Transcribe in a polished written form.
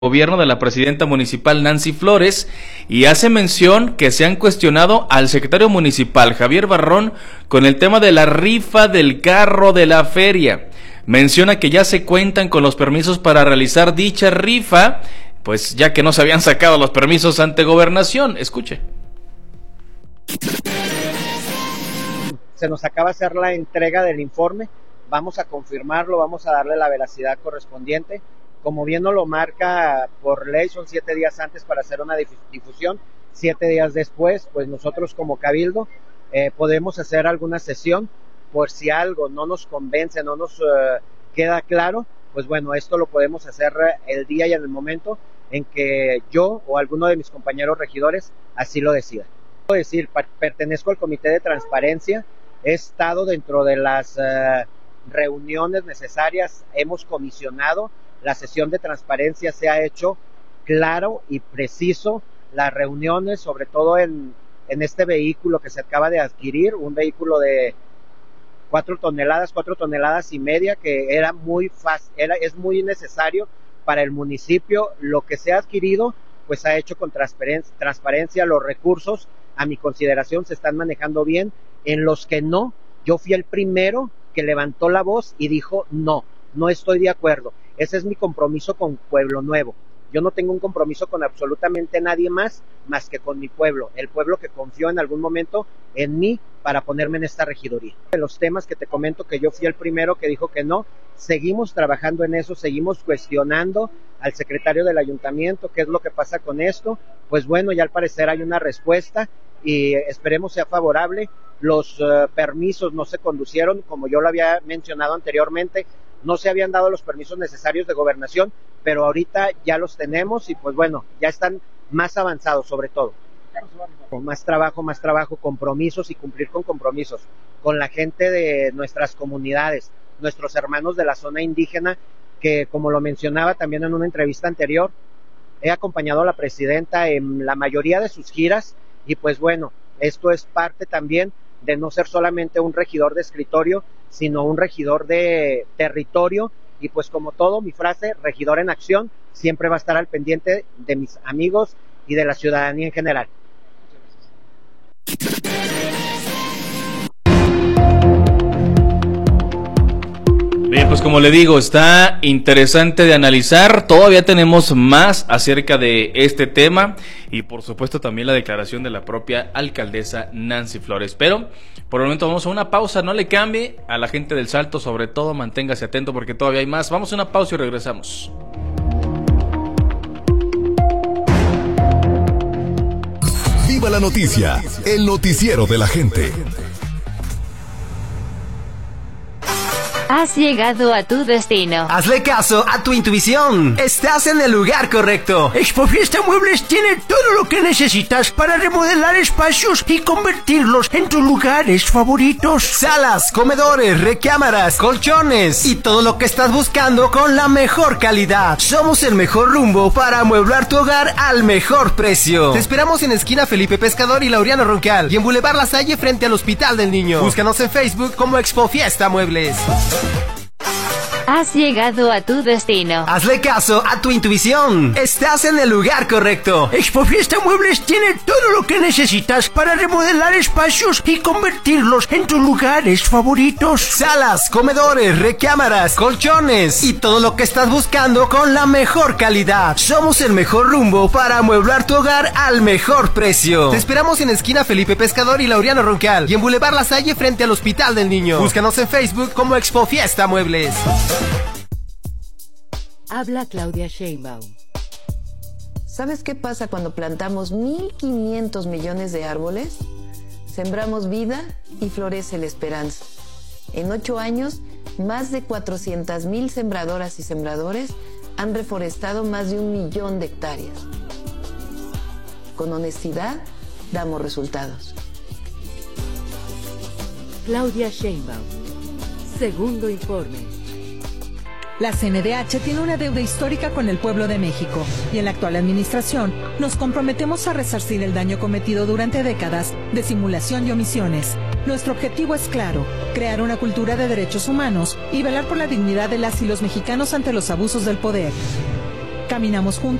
gobierno de la presidenta municipal Nancy Flores y hace mención que se han cuestionado al secretario municipal Javier Barrón con el tema de la rifa del carro de la feria. Menciona que ya se cuentan con los permisos para realizar dicha rifa, pues ya que no se habían sacado los permisos ante gobernación. Escuche. Se nos acaba de hacer la entrega del informe, vamos a confirmarlo, vamos a darle la veracidad correspondiente. Como bien nos lo marca por ley, son 7 días antes para hacer una difusión, 7 días después, pues nosotros como Cabildo podemos hacer alguna sesión, por si algo no nos convence, no nos queda claro, pues bueno, esto lo podemos hacer el día y en el momento en que yo o alguno de mis compañeros regidores así lo decida. Puedo decir, pertenezco al Comité de Transparencia, he estado dentro de las reuniones necesarias, hemos comisionado. La sesión de transparencia se ha hecho claro y preciso, las reuniones, sobre todo en este vehículo que se acaba de adquirir, un vehículo de 4 toneladas y media, que era muy fácil, es muy necesario para el municipio. Lo que se ha adquirido, pues ha hecho con transparencia, los recursos, a mi consideración, se están manejando bien. En los que no, yo fui el primero que levantó la voz y dijo no estoy de acuerdo. Ese es mi compromiso con Pueblo Nuevo. Yo no tengo un compromiso con absolutamente nadie más que con mi pueblo, el pueblo que confió en algún momento en mí para ponerme en esta regiduría. De los temas que te comento que yo fui el primero que dijo que no, seguimos trabajando en eso, seguimos cuestionando al secretario del ayuntamiento qué es lo que pasa con esto. Pues bueno, ya al parecer hay una respuesta y esperemos sea favorable. Los permisos no se conducieron, como yo lo había mencionado anteriormente, no se habían dado los permisos necesarios de gobernación, pero ahorita ya los tenemos y pues bueno, ya están más avanzados sobre todo. Más trabajo, compromisos y cumplir con compromisos, con la gente de nuestras comunidades, nuestros hermanos de la zona indígena, que como lo mencionaba también en una entrevista anterior, he acompañado a la presidenta en la mayoría de sus giras y pues bueno, esto es parte también de no ser solamente un regidor de escritorio, sino un regidor de territorio, y pues como todo, mi frase, regidor en acción, siempre va a estar al pendiente de mis amigos y de la ciudadanía en general. Bien, pues como le digo, está interesante de analizar, todavía tenemos más acerca de este tema y por supuesto también la declaración de la propia alcaldesa Nancy Flores, pero por el momento vamos a una pausa, no le cambie, a la gente del Salto sobre todo manténgase atento porque todavía hay más, vamos a una pausa y regresamos. Viva la noticia, el noticiero de la gente. Has llegado a tu destino. Hazle caso a tu intuición. Estás en el lugar correcto. Expofiesta Muebles tiene todo lo que necesitas para remodelar espacios y convertirlos en tus lugares favoritos. Salas, comedores, recámaras, colchones y todo lo que estás buscando con la mejor calidad. Somos el mejor rumbo para amueblar tu hogar al mejor precio. Te esperamos en esquina Felipe Pescador y Laureano Roncal y en Boulevard La Salle frente al Hospital del Niño. Búscanos en Facebook como Expofiesta Muebles. Has llegado a tu destino. Hazle caso a tu intuición. Estás en el lugar correcto. Expofiesta Muebles tiene todo lo que necesitas para remodelar espacios y convertirlos en tus lugares favoritos. Salas, comedores, recámaras, colchones y todo lo que estás buscando con la mejor calidad. Somos el mejor rumbo para amueblar tu hogar al mejor precio. Te esperamos en esquina Felipe Pescador y Laureano Roncal y en Boulevard La Salle frente al Hospital del Niño. Búscanos en Facebook como Expofiesta Muebles. Habla Claudia Sheinbaum. ¿Sabes qué pasa cuando plantamos 1.500 millones de árboles? Sembramos vida y florece la esperanza. En 8 años, más de 400,000 sembradoras y sembradores han reforestado más de 1 millón de hectáreas. Con honestidad, damos resultados. Claudia Sheinbaum. Segundo informe. La CNDH tiene una deuda histórica con el pueblo de México y en la actual administración nos comprometemos a resarcir el daño cometido durante décadas de simulación y omisiones. Nuestro objetivo es claro, crear una cultura de derechos humanos y velar por la dignidad de las y los mexicanos ante los abusos del poder. Caminamos juntos